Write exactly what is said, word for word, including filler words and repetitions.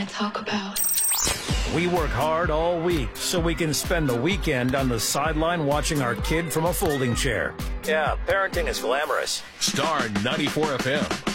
to talk about. We work hard all week so we can spend the weekend on the sideline watching our kid from a folding chair. Yeah, parenting is glamorous. Star ninety-four F M.